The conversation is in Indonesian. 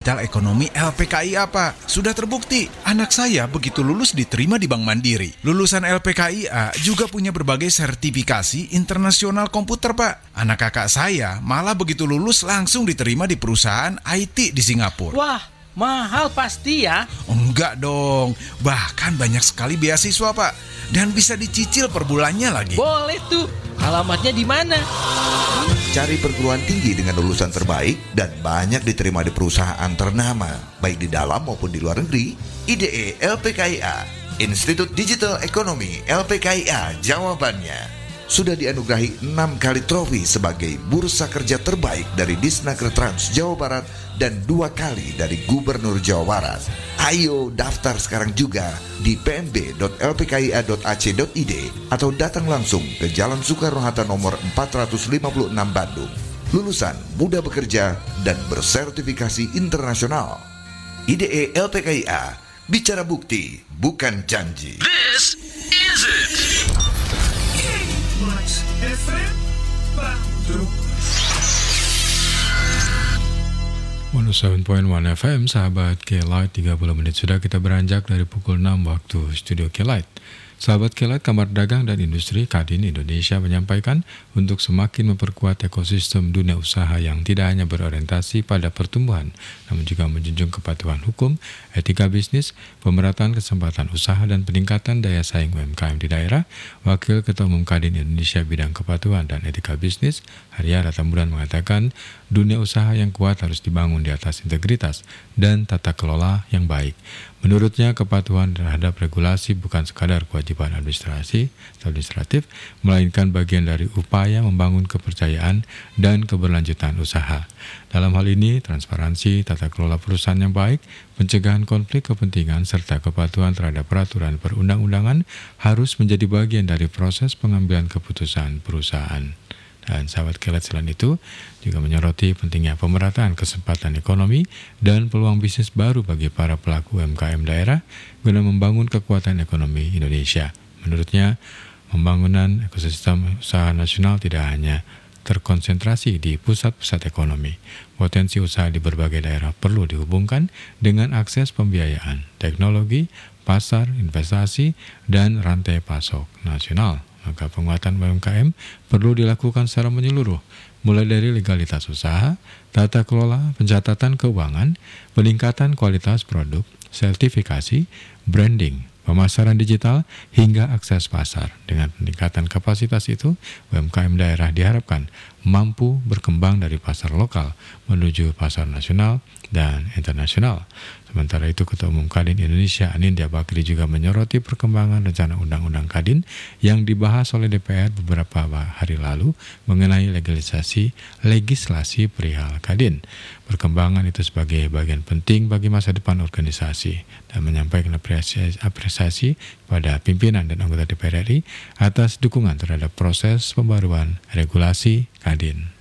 Digital Ekonomi LPKIA, Pak. Sudah terbukti, anak saya begitu lulus diterima di Bank Mandiri. Lulusan LPKIA juga punya berbagai sertifikasi internasional komputer, Pak. Anak kakak saya malah begitu lulus langsung diterima di perusahaan IT di Singapura. Wah, mahal pasti ya? Enggak dong, bahkan banyak sekali beasiswa, Pak. Dan bisa dicicil per bulannya lagi. Boleh tuh, alamatnya di mana? Cari perguruan tinggi dengan lulusan terbaik dan banyak diterima di perusahaan ternama, baik di dalam maupun di luar negeri. IDE LPKIA, Institut Digital Ekonomi LPKIA, jawabannya. Sudah dianugerahi 6 kali trofi sebagai bursa kerja terbaik dari Disnaker Trans Jawa Barat dan 2 kali dari Gubernur Jawa Barat. Ayo daftar sekarang juga di pmb.lpkia.ac.id atau datang langsung ke Jalan Soekarno-Hatta nomor 456 Bandung. Lulusan mudah bekerja dan bersertifikasi internasional. IDE LPKIA, bicara bukti, bukan janji. This is it. 107.1 FM, sahabat K-Light, 30 menit sudah kita beranjak dari pukul 6 waktu studio K-Light. Sahabat K-Light, Kamar Dagang dan Industri Kadin Indonesia menyampaikan untuk semakin memperkuat ekosistem dunia usaha yang tidak hanya berorientasi pada pertumbuhan, namun juga menjunjung kepatuhan hukum, etika bisnis, pemerataan kesempatan usaha, dan peningkatan daya saing UMKM di daerah. Wakil Ketua Umum Kadin Indonesia Bidang Kepatuhan dan Etika Bisnis, Haryana Tambunan, mengatakan dunia usaha yang kuat harus dibangun di atas integritas dan tata kelola yang baik. Menurutnya, kepatuhan terhadap regulasi bukan sekadar kewajiban administratif, melainkan bagian dari upaya membangun kepercayaan dan keberlanjutan usaha. Dalam hal ini, transparansi, tata kelola perusahaan yang baik, pencegahan konflik kepentingan, serta kepatuhan terhadap peraturan perundang-undangan harus menjadi bagian dari proses pengambilan keputusan perusahaan. Dan sahabat K-Light, selain itu juga menyoroti pentingnya pemerataan kesempatan ekonomi dan peluang bisnis baru bagi para pelaku UMKM daerah guna membangun kekuatan ekonomi Indonesia. Menurutnya, pembangunan ekosistem usaha nasional tidak hanya terkonsentrasi di pusat-pusat ekonomi. Potensi usaha di berbagai daerah perlu dihubungkan dengan akses pembiayaan, teknologi, pasar, investasi, dan rantai pasok nasional. Maka penguatan UMKM perlu dilakukan secara menyeluruh, mulai dari legalitas usaha, tata kelola, pencatatan keuangan, peningkatan kualitas produk, sertifikasi, branding, pemasaran digital, hingga akses pasar. Dengan peningkatan kapasitas itu, UMKM daerah diharapkan mampu berkembang dari pasar lokal menuju pasar nasional dan internasional. Sementara itu, Ketua Umum Kadin Indonesia Anindya Bakri juga menyoroti perkembangan rencana Undang-Undang Kadin yang dibahas oleh DPR beberapa hari lalu mengenai legislasi perihal Kadin. Perkembangan itu sebagai bagian penting bagi masa depan organisasi dan menyampaikan apresiasi pada pimpinan dan anggota DPR RI atas dukungan terhadap proses pembaruan regulasi Kadin.